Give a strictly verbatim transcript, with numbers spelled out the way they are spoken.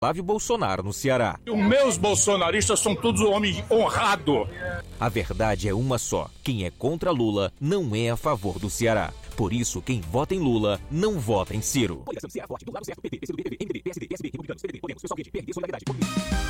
Flávio Bolsonaro no Ceará. Os meus bolsonaristas são todos homens honrados. A verdade é uma só. Quem é contra Lula não é a favor do Ceará. Por isso, quem vota em Lula não vota em Ciro.